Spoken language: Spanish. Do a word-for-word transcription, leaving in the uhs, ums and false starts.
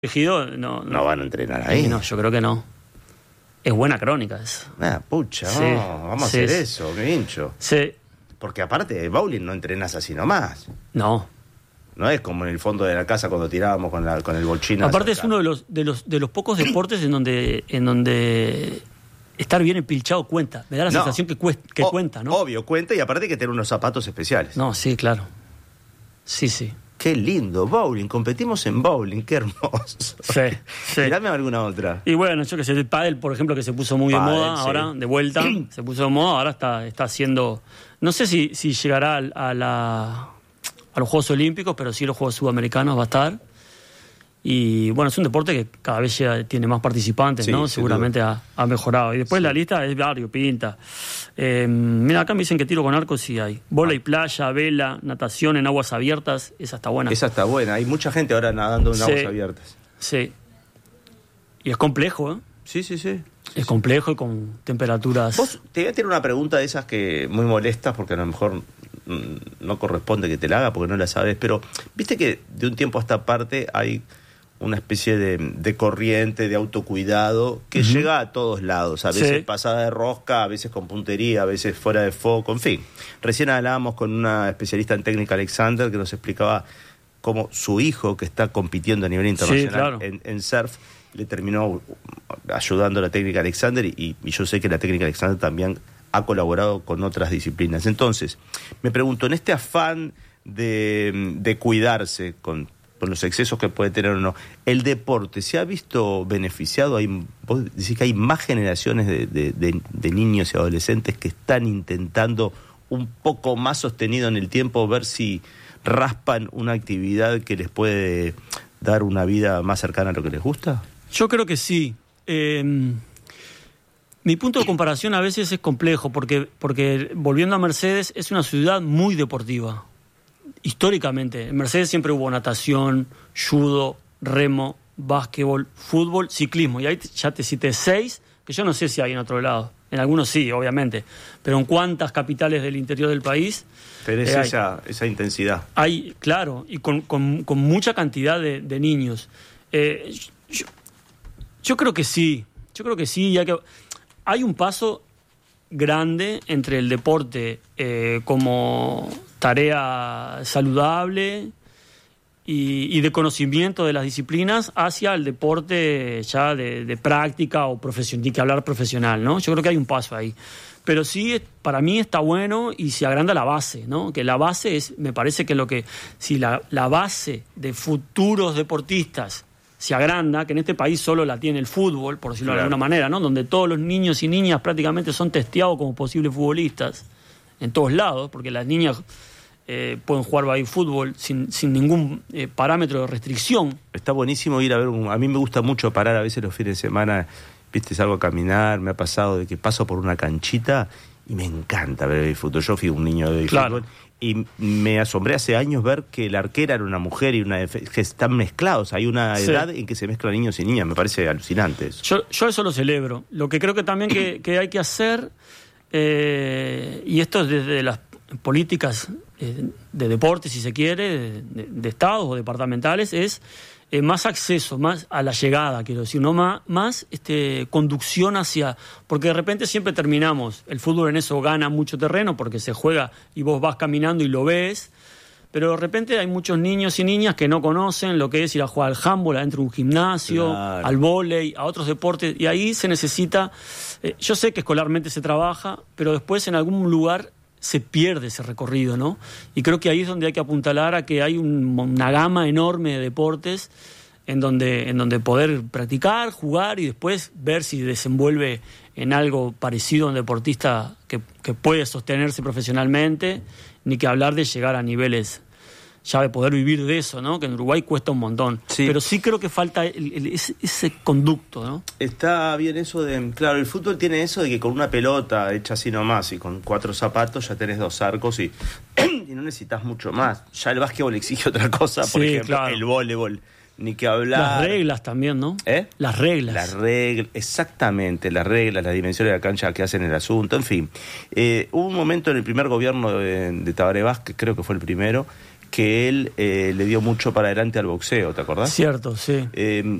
Ejido, no, no, no van a entrenar ahí. No, yo creo que no. Es buena crónica eso. Ah, pucha, Sí, no, vamos sí, a hacer sí. eso, qué hincho. Sí. Porque aparte de bowling no entrenas así nomás. No. No es como en el fondo de la casa cuando tirábamos con, la, con el bolchino. Aparte es uno de los, de los de los pocos deportes en donde en donde estar bien empilchado cuenta. Me da la No. sensación que, cuesta, que O- cuenta, ¿no? Obvio, cuenta, y aparte hay que tener unos zapatos especiales. No, sí, claro. Sí, sí. Qué lindo, bowling, competimos en bowling, qué hermoso. Sí, sí. Tirame alguna otra. Y bueno, yo que sé, el pádel, por ejemplo, que se puso muy Pádel, de moda sí. ahora, de vuelta, se puso de moda, ahora está, está haciendo... No sé si, si llegará al- a, la, a los Juegos Olímpicos, pero sí los Juegos Sudamericanos va a estar. Y bueno, es un deporte que cada vez ya tiene más participantes, Sí, ¿no? sin Seguramente ha, ha mejorado. Y después Sí. la lista es varios, pinta. Eh, mira, acá me dicen que tiro con arco sí hay. Bola y playa, vela, natación en aguas abiertas, esa está buena. Esa está buena, hay mucha gente ahora nadando en Sí. aguas abiertas. Sí. Y es complejo, ¿eh? Sí, sí, sí. Es complejo y con temperaturas... Vos, te voy a tirar una pregunta de esas que muy molestas, porque a lo mejor mm, no corresponde que te la haga porque no la sabes, pero viste que de un tiempo a esta parte hay una especie de, de corriente, de autocuidado que Ujú. llega a todos lados, a veces Sí. pasada de rosca, a veces con puntería, a veces fuera de foco, en fin. Recién hablábamos con una especialista en técnica, Alexander, que nos explicaba cómo su hijo, que está compitiendo a nivel internacional claro. en, en surf, le terminó ayudando la técnica Alexander, y, y yo sé que la técnica Alexander también ha colaborado con otras disciplinas. Entonces, me pregunto, en este afán de, de cuidarse con, con los excesos que puede tener o no, ¿el deporte se ha visto beneficiado? Hay, vos decís que hay más generaciones de, de, de, de niños y adolescentes que están intentando un poco más sostenido en el tiempo ver si raspan una actividad que les puede dar una vida más cercana a lo que les gusta. Yo creo que sí. Eh, mi punto de comparación a veces es complejo, porque, porque volviendo a Mercedes, es una ciudad muy deportiva. Históricamente, en Mercedes siempre hubo natación, judo, remo, básquetbol, fútbol, ciclismo. Y ahí ya te cité seis, que yo no sé si hay en otro lado. En algunos sí, obviamente. Pero en cuántas capitales del interior del país... Pero es eh, hay. esa, esa intensidad. Hay, claro, y con, con, con mucha cantidad de, de niños. Eh, yo, yo creo que sí, yo creo que sí, ya que hay un paso grande entre el deporte eh, como tarea saludable y, y de conocimiento de las disciplinas hacia el deporte ya de, de práctica o profesional, ni que hablar profesional, ¿no? Yo creo que hay un paso ahí. Pero sí, para mí está bueno y se agranda la base, ¿no? Que la base es, me parece que lo que, si la, la base de futuros deportistas se agranda, que en este país solo la tiene el fútbol, por decirlo Claro. de alguna manera, ¿no? Donde todos los niños y niñas prácticamente son testeados como posibles futbolistas, en todos lados, porque las niñas eh, pueden jugar ahí fútbol sin, sin ningún eh, parámetro de restricción. Está buenísimo ir a ver, un, a mí me gusta mucho parar a veces los fines de semana, viste, salgo a caminar, me ha pasado de que paso por una canchita y me encanta ver el fútbol. Yo fui un niño de Claro. fútbol y me asombré hace años ver que la arquera era una mujer y una def- que están mezclados. Hay una Sí. edad en que se mezclan niños y niñas, me parece alucinante eso. Yo, yo eso lo celebro. Lo que creo que también que, que hay que hacer, eh, y esto es desde las políticas eh, de deporte, si se quiere, de, de estados o departamentales, es eh, más acceso, más a la llegada, quiero decir, no más, más este, conducción hacia... Porque de repente siempre terminamos, el fútbol en eso gana mucho terreno porque se juega y vos vas caminando y lo ves, pero de repente hay muchos niños y niñas que no conocen lo que es ir a jugar al handball adentro de un gimnasio, Claro. al vóley, a otros deportes, y ahí se necesita, eh, yo sé que escolarmente se trabaja, pero después en algún lugar se pierde ese recorrido, ¿no? Y creo que ahí es donde hay que apuntalar a que hay un- una gama enorme de deportes en donde, en donde poder practicar, jugar y después ver si desenvuelve en algo parecido a un deportista que, que puede sostenerse profesionalmente, ni que hablar de llegar a niveles ya de poder vivir de eso, ¿no? Que en Uruguay cuesta un montón. Sí. Pero sí creo que falta el- el- ese, ese conducto, ¿no? Está bien eso de... Claro, el fútbol tiene eso de que con una pelota hecha así nomás y con cuatro zapatos ya tenés dos arcos y, y no necesitas mucho más. Ya el básquetbol exige otra cosa, por Sí, ejemplo, claro. el voleibol, ni que hablar. Las reglas también, ¿no? ¿Eh? Las reglas. Las reglas, exactamente, las reglas, las dimensiones de la cancha que hacen el asunto, en fin. Eh, hubo un momento en el primer gobierno de, de Tabaré Vázquez, creo que fue el primero, que él eh, le dio mucho para adelante al boxeo, ¿te acordás? Cierto, sí. Eh,